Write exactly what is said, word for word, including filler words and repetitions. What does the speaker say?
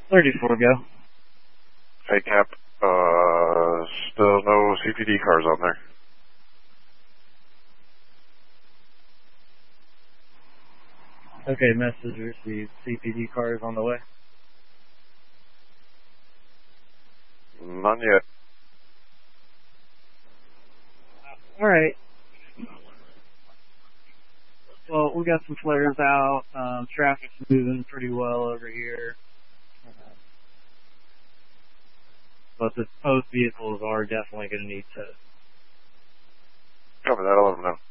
thirty-four, go. Hey, Cap. Uh, still no C P D cars on there. Okay, message received. C P D cars on the way. None yet. Alright. Well, we got some flares out. Um, traffic's moving pretty well over here. Uh, but the post vehicles are definitely going to need to. Cover that, I'll let them know.